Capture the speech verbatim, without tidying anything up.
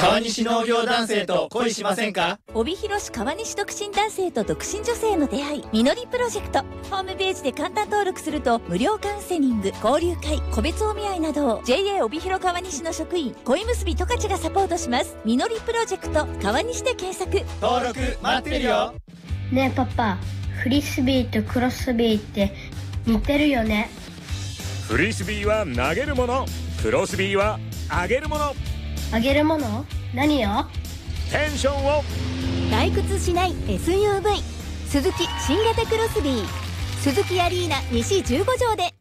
川西農業男性と恋しませんか？ 帯広市川西独身男性と独身女性の出会い、みのりプロジェクト。ホームページで簡単登録すると無料カウンセリング、交流会、個別お見合いなどを ジェイエー 帯広川西の職員恋結び十勝がサポートします。みのりプロジェクト川西で検索。 登録待ってるよ。 ねえパパ、フリスビーとクロスビーって似てるよね。 フリスビーは投げるもの、クロスビーは上げるもの。 あげるもの？何よ？ テンションを。 退屈しない エスユーブイ スズキ新型クロスビー、スズキアリーナ西じゅうご条で